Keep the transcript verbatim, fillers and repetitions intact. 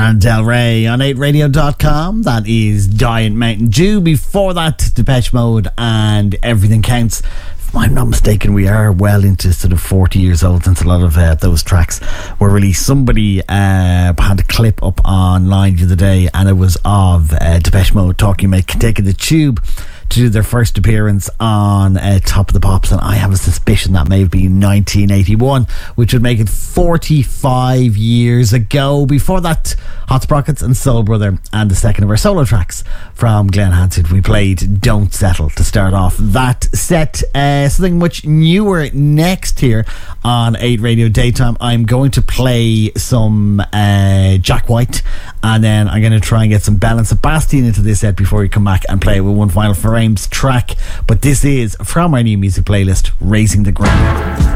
Lana Del Rey on eight radio dot com. That is Giant Mountain Dew. Before that, Depeche Mode and Everything Counts. If I'm not mistaken, we are well into sort of forty years old since a lot of uh, those tracks were released. Somebody uh, had a clip up online the other day, and it was of uh, Depeche Mode talking about taking the Tube to do their first appearance on uh, Top of the Pops, and I have a suspicion that may have been nineteen eighty-one, which would make it forty-five years ago. Before that, Hot Sprockets and Soul Brother, and the second of our solo tracks from Glenn Hansard, we played Don't Settle to start off that set. Uh, something much newer next here on eight Radio Daytime. I'm going to play some uh, Jack White, and then I'm going to try and get some Belle and Sebastian into this set before we come back and play with one final Frames track. But this is from our new music playlist, Raising the Ground.